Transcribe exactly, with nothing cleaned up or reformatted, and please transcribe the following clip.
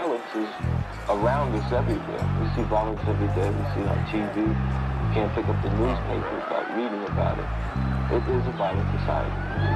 violence is around us everywhere. We see violence every day. We see it on T V. You can't pick up the newspaper without reading about it. It is a violent society.